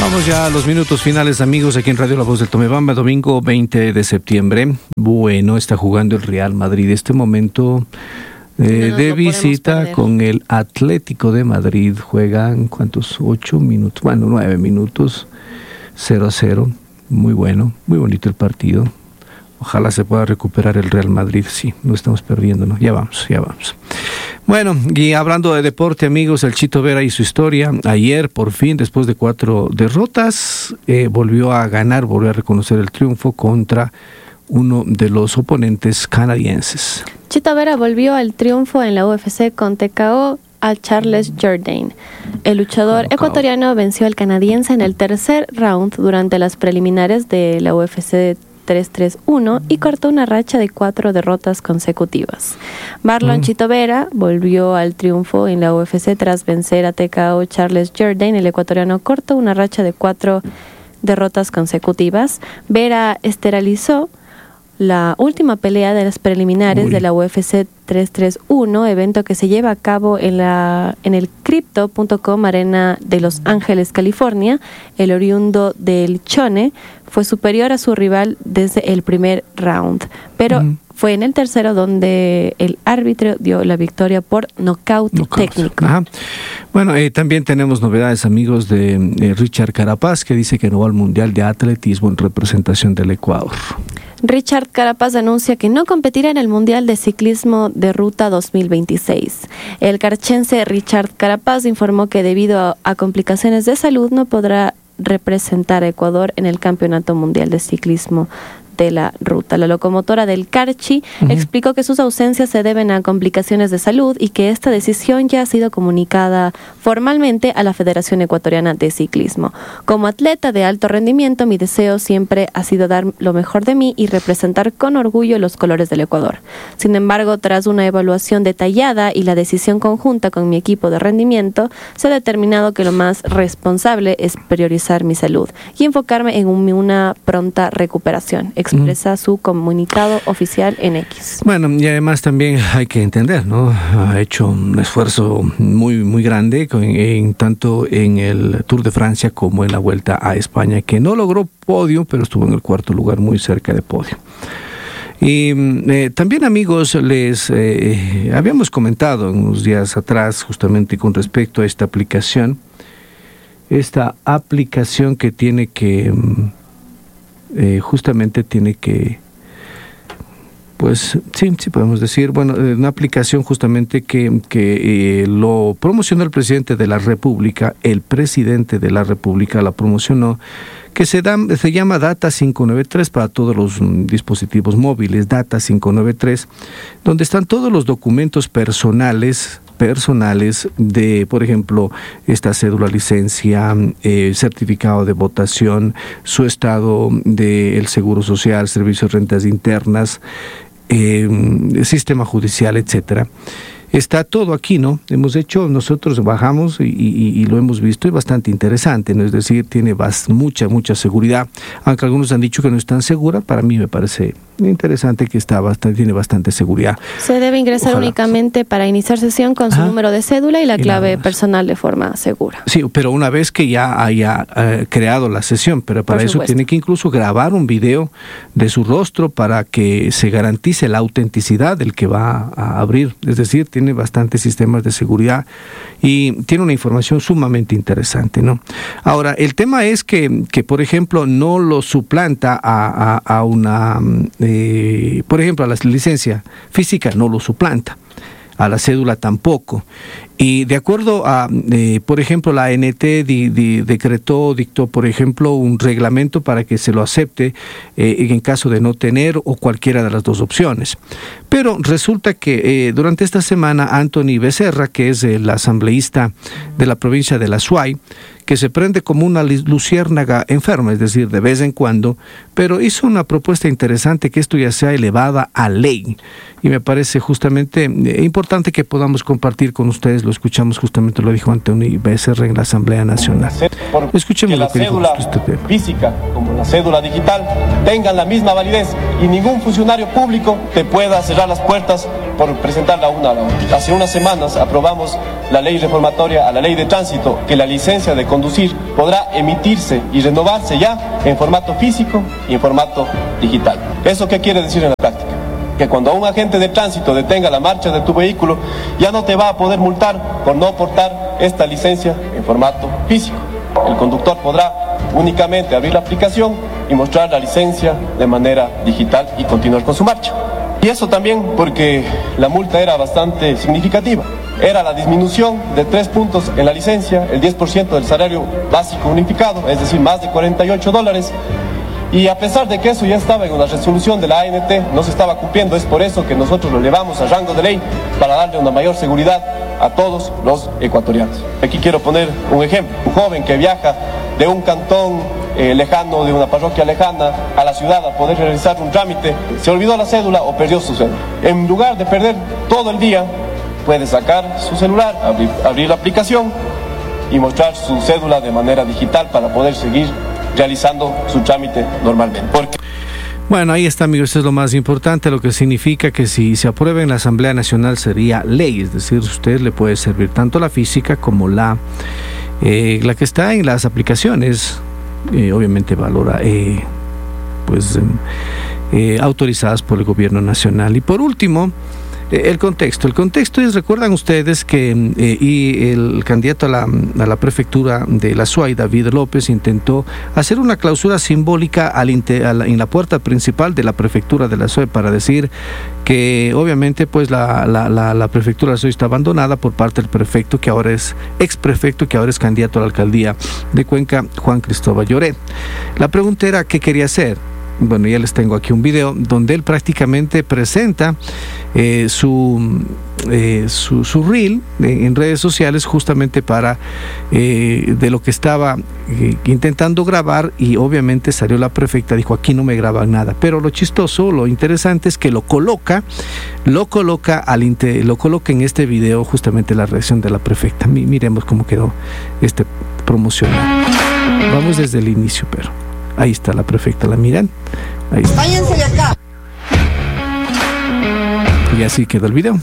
Vamos ya a los minutos finales, amigos, aquí en Radio La Voz del Tomebamba, domingo 20 de septiembre. Bueno, está jugando el Real Madrid este momento de visita con el Atlético de Madrid. Juegan, ¿cuántos? 8 minutos, bueno, 9 minutos, 0-0. Muy bueno, muy bonito el partido. Ojalá se pueda recuperar el Real Madrid. Sí, no estamos perdiendo, ¿no? Ya vamos. Bueno, y hablando de deporte, amigos, el Chito Vera y su historia. Ayer, por fin, después de 4 derrotas, volvió a ganar, volvió a reconocer el triunfo contra uno de los oponentes canadienses. Chito Vera volvió al triunfo en la UFC con TKO a Charles Jourdain. El luchador ecuatoriano venció al canadiense en el tercer round durante las preliminares de la UFC 331 y cortó una racha de 4 derrotas consecutivas. Marlon Chito Vera volvió al triunfo en la UFC tras vencer a TKO Charles Jourdain. El ecuatoriano cortó una racha de 4 derrotas consecutivas. Vera esterilizó la última pelea de las preliminares de la UFC 331, evento que se lleva a cabo en el Crypto.com Arena de Los Ángeles, California. El oriundo del Chone fue superior a su rival desde el primer round, pero fue en el tercero donde el árbitro dio la victoria por nocaut técnico. Ajá. Bueno, también tenemos novedades, amigos, de Richard Carapaz, que dice que no va al Mundial de Atletismo en representación del Ecuador. Richard Carapaz anuncia que no competirá en el Mundial de Ciclismo de Ruta 2026. El carchense Richard Carapaz informó que debido a complicaciones de salud no podrá representar a Ecuador en el Campeonato Mundial de Ciclismo de la Ruta. La locomotora del Carchi explicó que sus ausencias se deben a complicaciones de salud y que esta decisión ya ha sido comunicada formalmente a la Federación Ecuatoriana de Ciclismo. Como atleta de alto rendimiento, mi deseo siempre ha sido dar lo mejor de mí y representar con orgullo los colores del Ecuador. Sin embargo, tras una evaluación detallada y la decisión conjunta con mi equipo de rendimiento, se ha determinado que lo más responsable es priorizar mi salud y enfocarme en una pronta recuperación, expresa su comunicado oficial en X. Bueno, y además también hay que entender, ¿no? Ha hecho un esfuerzo muy grande tanto en el Tour de Francia como en la Vuelta a España, que no logró podio, pero estuvo en el 4º lugar, muy cerca de podio. Y también, amigos, les habíamos comentado unos días atrás justamente con respecto a esta aplicación que tiene que justamente tiene que, pues sí podemos decir, bueno, una aplicación justamente que lo promocionó el presidente de la República, la promocionó, que se llama Data 593 para todos los dispositivos móviles, Data 593, donde están todos los documentos personales de, por ejemplo, esta cédula, licencia, certificado de votación, su estado del Seguro Social, servicios de rentas internas, sistema judicial, etcétera. Está todo aquí, ¿no? Nosotros bajamos y lo hemos visto, es bastante interesante, ¿no? Es decir, tiene mucha seguridad, aunque algunos han dicho que no es tan segura. Para mí me parece interesante que tiene bastante seguridad. Se debe ingresar únicamente para iniciar sesión con su número de cédula y la clave personal de forma segura. Sí, pero una vez que ya haya creado la sesión, pero para eso tiene que incluso grabar un video de su rostro para que se garantice la autenticidad del que va a abrir. Es decir, tiene bastantes sistemas de seguridad y tiene una información sumamente interesante, ¿no? Ahora, el tema es que por ejemplo, no lo suplanta a una, por ejemplo, a la licencia física no lo suplanta, a la cédula tampoco. Y de acuerdo a, por ejemplo, la ANT dictó, por ejemplo, un reglamento para que se lo acepte en caso de no tener o cualquiera de las dos opciones. Pero resulta que durante esta semana Anthony Becerra, que es el asambleísta de la provincia de la Suay, que se prende como una luciérnaga enferma, es decir, de vez en cuando, pero hizo una propuesta interesante que esto ya sea elevada a ley. Y me parece justamente importante que podamos compartir con ustedes. Lo escuchamos, justamente lo dijo Anthony Becerra en la Asamblea Nacional. Escuchemos lo que dijo este tema. Física como la cédula digital tengan la misma validez y ningún funcionario público te pueda cerrar las puertas por presentarla una a la otra. Hace unas semanas aprobamos la ley reformatoria a la ley de tránsito, que la licencia de conducir podrá emitirse y renovarse ya en formato físico y en formato digital. ¿Eso qué quiere decir en la práctica? Que cuando un agente de tránsito detenga la marcha de tu vehículo, ya no te va a poder multar por no portar esta licencia en formato físico. El conductor podrá únicamente abrir la aplicación y mostrar la licencia de manera digital y continuar con su marcha. Y eso también porque la multa era bastante significativa. Era la disminución de 3 puntos en la licencia, el 10% del salario básico unificado, es decir, más de $48. Y a pesar de que eso ya estaba en una resolución de la ANT, no se estaba cumpliendo. Es por eso que nosotros lo elevamos a rango de ley, para darle una mayor seguridad a todos los ecuatorianos. Aquí quiero poner un ejemplo. Un joven que viaja de un cantón lejano, de una parroquia lejana, a la ciudad a poder realizar un trámite, se olvidó la cédula o perdió su cédula. En lugar de perder todo el día, puede sacar su celular, abrir la aplicación y mostrar su cédula de manera digital para poder seguir realizando su trámite normalmente. Bueno, ahí está, amigos, esto es lo más importante, lo que significa que si se aprueba en la Asamblea Nacional sería ley, es decir, usted le puede servir tanto la física como la que está en las aplicaciones, obviamente valora, autorizadas por el gobierno nacional. Y por último, el contexto es, recuerdan ustedes que el candidato a la prefectura de la SUAY, David López, intentó hacer una clausura simbólica en la puerta principal de la prefectura de la SUAY para decir que obviamente pues la prefectura de la SUAY está abandonada por parte del prefecto, que ahora es exprefecto, que ahora es candidato a la alcaldía de Cuenca, Juan Cristóbal Lloret. La pregunta era ¿qué quería hacer? Bueno, ya les tengo aquí un video donde él prácticamente presenta su reel en redes sociales, justamente para de lo que estaba intentando grabar, y obviamente salió la prefecta, dijo aquí no me graban nada, pero lo chistoso, lo interesante es que lo coloca en este video justamente la reacción de la prefecta. Miremos cómo quedó promocional. Vamos desde el inicio, pero ahí está la prefecta, ¿la miran? Ahí está. Váyanse de acá. Y así quedó el video.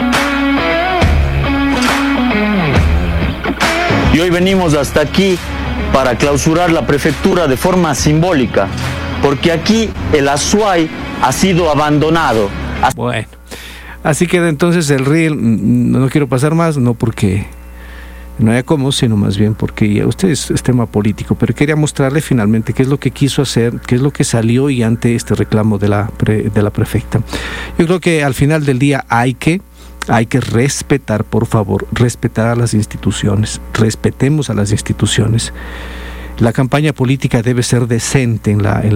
Y hoy venimos hasta aquí para clausurar la prefectura de forma simbólica, porque aquí el Azuay ha sido abandonado. Bueno, así queda entonces el reel. No quiero pasar más, no porque no haya cómo, sino más bien porque ya usted es tema político, pero quería mostrarle finalmente qué es lo que quiso hacer, qué es lo que salió y ante este reclamo de la prefecta. Yo creo que al final del día hay que respetar, por favor, respetar a las instituciones, respetemos a las instituciones. La campaña política debe ser decente en la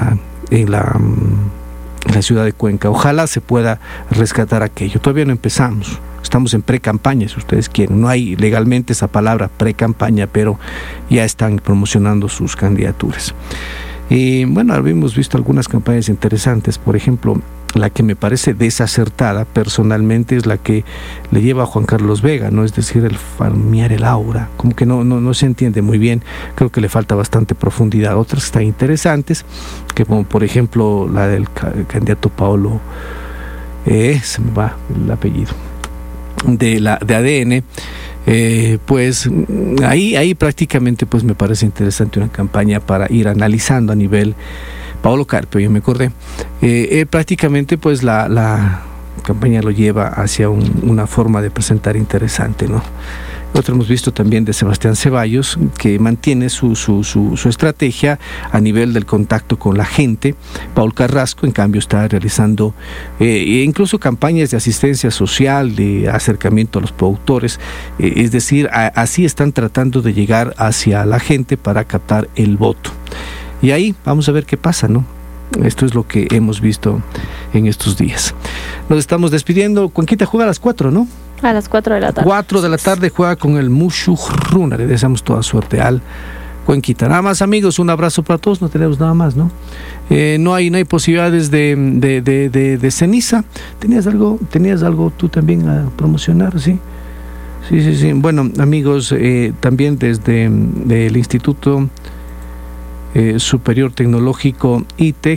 ciudad de Cuenca. Ojalá se pueda rescatar aquello. Todavía no empezamos. Estamos en pre-campaña, si ustedes quieren. No hay legalmente esa palabra pre-campaña, pero ya están promocionando sus candidaturas. Y bueno, habíamos visto algunas campañas interesantes. Por ejemplo, la que me parece desacertada personalmente es la que le lleva a Juan Carlos Vega, ¿no? Es decir, el farmear el aura. Como que no se entiende muy bien. Creo que le falta bastante profundidad. Otras están interesantes, que como por ejemplo la del candidato Paolo, se me va el apellido, de ADN. Pues ahí prácticamente pues me parece interesante una campaña para ir analizando a nivel Paolo Carpio, yo me acordé. Prácticamente pues la campaña lo lleva hacia una forma de presentar interesante, ¿no? Otro hemos visto también de Sebastián Ceballos, que mantiene su estrategia a nivel del contacto con la gente. Paul Carrasco, en cambio, está realizando incluso campañas de asistencia social, de acercamiento a los productores. Es decir, así están tratando de llegar hacia la gente para captar el voto. Y ahí vamos a ver qué pasa, ¿no? Esto es lo que hemos visto en estos días. Nos estamos despidiendo. Cuenquita juega a las 4, ¿no? A las 4 de la tarde. 4 de la tarde juega con el Mushurruna. Le deseamos toda suerte al Cuenquita. Nada más, amigos, un abrazo para todos. No tenemos nada más, ¿no? No hay posibilidades de ceniza. ¿Tenías algo tú también a promocionar? Sí. Bueno, amigos, también desde el Instituto Superior Tecnológico ITEC,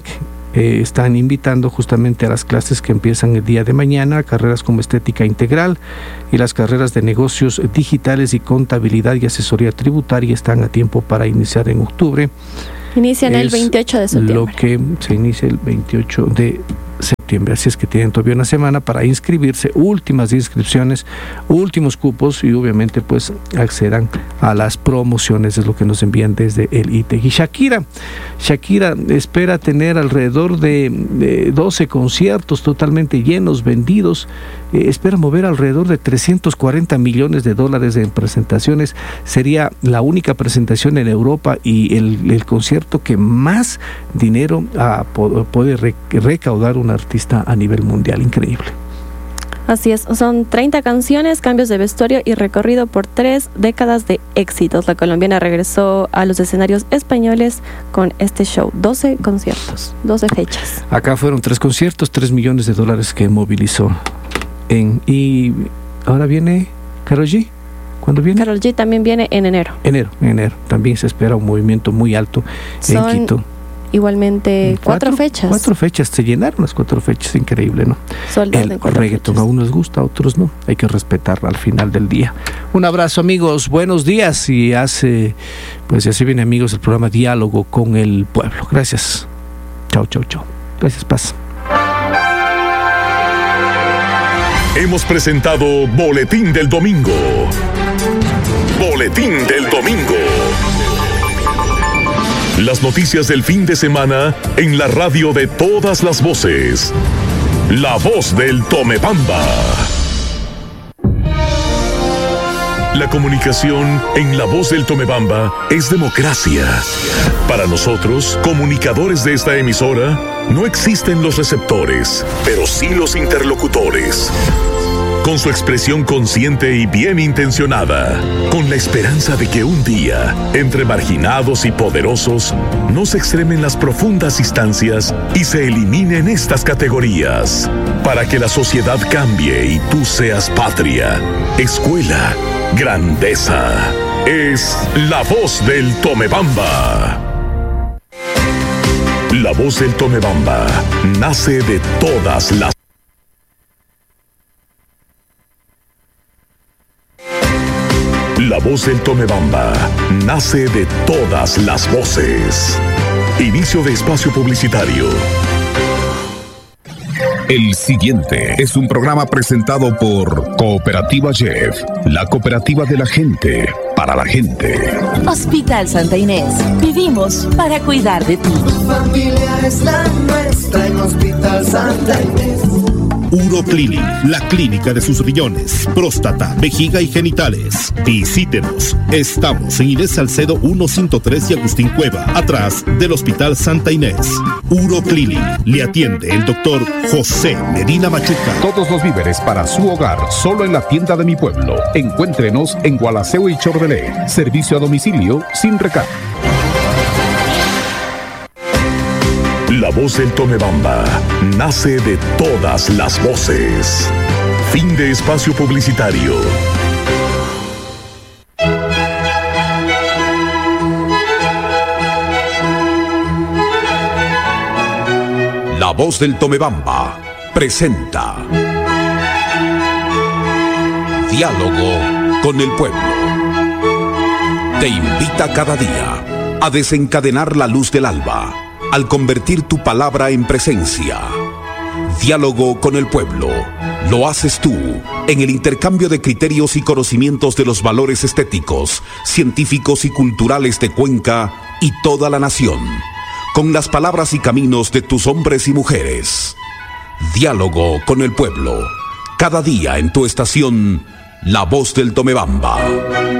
están invitando justamente a las clases que empiezan el día de mañana, carreras como estética integral y las carreras de negocios digitales y contabilidad y asesoría tributaria están a tiempo para iniciar en octubre. Inician el 28 de septiembre. Lo que se inicia el 28 de septiembre, así es que tienen todavía una semana para inscribirse, últimas inscripciones, últimos cupos y obviamente pues accedan a las promociones, es lo que nos envían desde el ITEC. Y Shakira espera tener alrededor de 12 conciertos totalmente llenos, vendidos, espera mover alrededor de $340 millones en presentaciones, sería la única presentación en Europa y el concierto que más dinero puede recaudar un artista a nivel mundial. Increíble. Así es, son 30 canciones, cambios de vestuario y recorrido por 3 décadas de éxitos. La colombiana regresó a los escenarios españoles con este show, 12 conciertos, 12 fechas. Acá fueron 3 conciertos, $3 millones que movilizó. Y ahora viene Karol G. ¿Cuándo viene? Karol G también viene en enero. Enero. También se espera un movimiento muy alto en Quito. Igualmente 4 fechas. 4 fechas, se llenaron las 4 fechas, increíble, ¿no? El reggaetón a unos gusta, a otros no. Hay que respetarlo al final del día. Un abrazo, amigos, buenos días. Y así viene, amigos, el programa Diálogo con el Pueblo. Gracias. Chao. Gracias, paz. Hemos presentado Boletín del Domingo. Boletín del Domingo. Las noticias del fin de semana en la radio de todas las voces. La voz del Tomebamba. La comunicación en La Voz del Tomebamba es democracia. Para nosotros, comunicadores de esta emisora, no existen los receptores, pero sí los interlocutores. Con su expresión consciente y bien intencionada, con la esperanza de que un día, entre marginados y poderosos, no se extremen las profundas instancias y se eliminen estas categorías, para que la sociedad cambie y tú seas patria, escuela, grandeza. Es La Voz del Tomebamba. La Voz del Tomebamba nace de todas las... La Voz del Tomebamba nace de todas las voces. Inicio de espacio publicitario. El siguiente es un programa presentado por Cooperativa Jeff, la cooperativa de la gente, para la gente. Hospital Santa Inés. Vivimos para cuidar de ti. Tu familia es la nuestra en Hospital Santa Inés. Uroclinic, la clínica de sus riñones, próstata, vejiga y genitales. Visítenos. Estamos en Inés Salcedo 103 y Agustín Cueva, atrás del Hospital Santa Inés. Uroclinic, le atiende el doctor José Medina Machuca. Todos los víveres para su hogar, solo en la tienda de mi pueblo. Encuéntrenos en Gualaceo y Chordelé. Servicio a domicilio sin recargo. La Voz del Tomebamba nace de todas las voces. Fin de espacio publicitario. La Voz del Tomebamba presenta Diálogo con el Pueblo. Te invita cada día a desencadenar la luz del alba al convertir tu palabra en presencia. Diálogo con el Pueblo. Lo haces tú en el intercambio de criterios y conocimientos de los valores estéticos, científicos y culturales de Cuenca y toda la nación, con las palabras y caminos de tus hombres y mujeres. Diálogo con el Pueblo. Cada día en tu estación, La Voz del Tomebamba.